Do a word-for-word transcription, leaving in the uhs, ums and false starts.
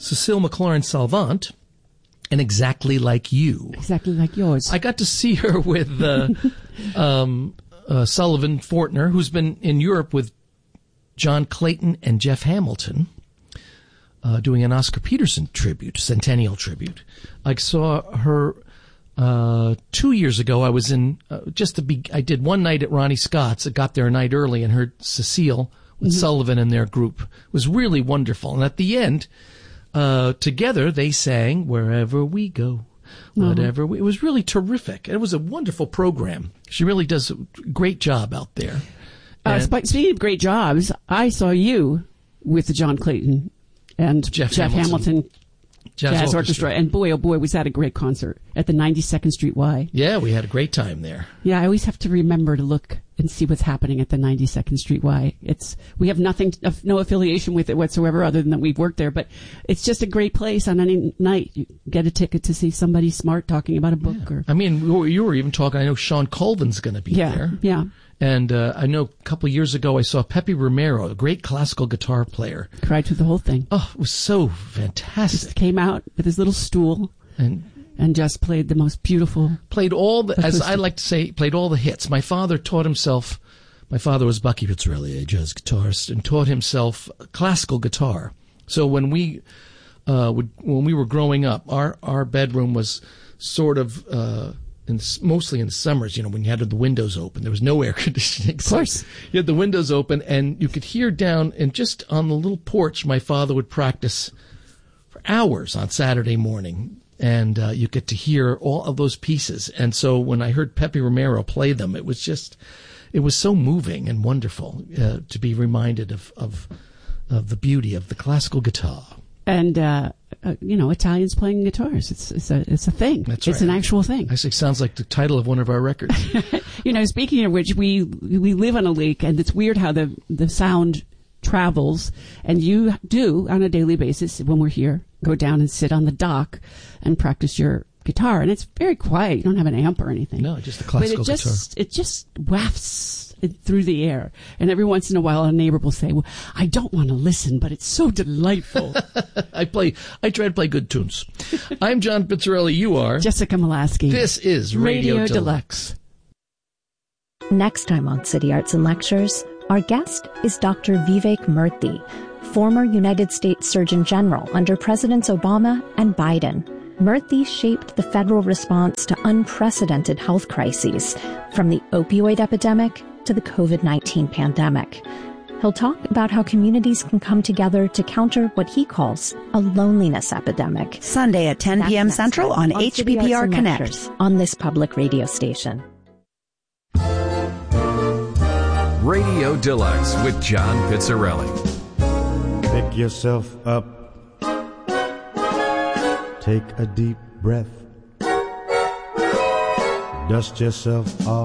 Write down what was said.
Cecile McLaurin-Salvant, and Exactly Like You. Exactly like yours. I got to see her with uh, um, uh, Sullivan Fortner, who's been in Europe with John Clayton and Jeff Hamilton, uh, doing an Oscar Peterson tribute, centennial tribute. I saw her uh, two years ago. I was in uh, just to be. I did one night at Ronnie Scott's. I got there a night early and heard Cecile with mm-hmm. Sullivan and their group. It was really wonderful. And at the end, uh, together they sang "Wherever We Go." Whatever. Mm-hmm. It was really terrific. It was a wonderful program. She really does a great job out there. Uh, speaking of great jobs, I saw you with John Clayton and Jeff, Jeff Hamilton, Hamilton Jazz, Jazz Orchestra. Orchestra. And boy, oh boy, was that a great concert at the ninety-second Street Y. Yeah, we had a great time there. Yeah, I always have to remember to look and see what's happening at the ninety-second Street Y. It's, we have nothing, no affiliation with it whatsoever other than that we've worked there, but it's just a great place on any night. You get a ticket to see somebody smart talking about a book. Yeah. or I mean, you were even talking, I know Sean Colvin's going to be yeah, there. Yeah, And uh, I know a couple of years ago I saw Pepe Romero, a great classical guitar player. Cried through the whole thing. Oh, it was so fantastic. Just came out with his little stool and and just played the most beautiful. Played all the, acoustic. as I like to say, played all the hits. My father taught himself, my father was Bucky Pizzarelli, a jazz guitarist, and taught himself classical guitar. So when we uh, would, when we were growing up, our, our bedroom was sort of... Uh, In, mostly in the summers, you know, when you had the windows open. There was no air conditioning. Of course. So you had the windows open, and you could hear down, and just on the little porch, my father would practice for hours on Saturday morning. And uh, you get to hear all of those pieces. And so when I heard Pepe Romero play them, it was just, it was so moving and wonderful uh, to be reminded of, of, of the beauty of the classical guitar. And, uh, uh, you know, Italians playing guitars. It's it's a it's a thing. That's it's right. an actual thing. Actually, sounds like the title of one of our records. You know, speaking of which, we we live on a lake, and it's weird how the the sound travels. And you do on a daily basis when we're here, go down and sit on the dock and practice your guitar, and it's very quiet. You don't have an amp or anything. No, just a classical but it just, guitar. It just wafts it through the air, and every once in a while, a neighbor will say, "Well, I don't want to listen, but it's so delightful." I play. I try to play good tunes. I'm John Pizzarelli. You are Jessica Molaski. This is Radio, Radio Deluxe. Deluxe. Next time on City Arts and Lectures, our guest is Doctor Vivek Murthy, former United States Surgeon General under Presidents Obama and Biden. Murthy shaped the federal response to unprecedented health crises, from the opioid epidemic to the covid nineteen pandemic. He'll talk about how communities can come together to counter what he calls a loneliness epidemic. Sunday at ten p.m. Central on, on H P P R Connect. On this public radio station. Radio Deluxe with John Pizzarelli. Pick yourself up. Take a deep breath. Dust yourself off.